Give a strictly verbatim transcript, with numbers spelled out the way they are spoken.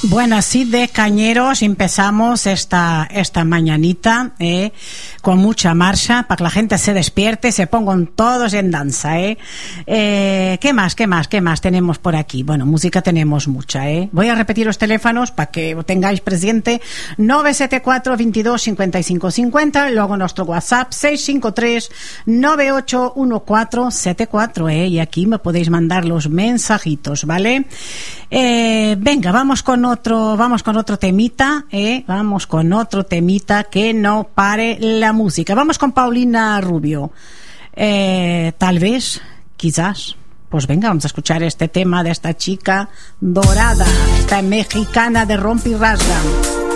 Bueno, así de cañeros empezamos esta, esta mañanita, eh, con mucha marcha, para que la gente se despierte, se pongan todos en danza, eh. Eh, ¿qué más, qué más, qué más tenemos por aquí? Bueno, música tenemos mucha, eh. Voy a repetir los teléfonos para que lo tengáis presente. nueve siete cuatro, veintidós, cincuenta y cinco cincuenta, luego nuestro WhatsApp seis cinco tres, nueve ocho uno cuatro siete cuatro, eh, y aquí me podéis mandar los mensajitos, ¿vale? Eh, venga, vamos con otro, vamos con otro temita, eh, vamos con otro temita, que no pare la música. Vamos con Paulina Rubio. Eh, tal vez, quizás. Pues venga, vamos a escuchar este tema de esta chica dorada, esta mexicana de rompe y rasga.